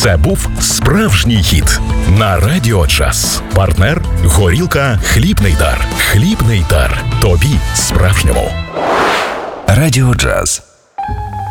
Це був справжній хіт на Радіо Джаз. Партнер – горілка «Хлібний дар». «Хлібний дар». Тобі справжньому. Радіо Джаз.